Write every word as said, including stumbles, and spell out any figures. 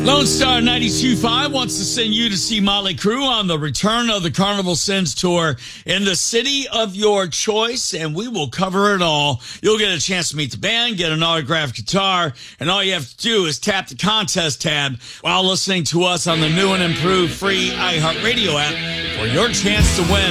Lone Star ninety-two point five wants to send you to see Motley Crue on the return of the Carnival Sins Tour in the city of your choice, and we will cover it all. You'll get a chance to meet the band, get an autographed guitar, and all you have to do is tap the contest tab while listening to us on the new and improved free iHeartRadio app for your chance to win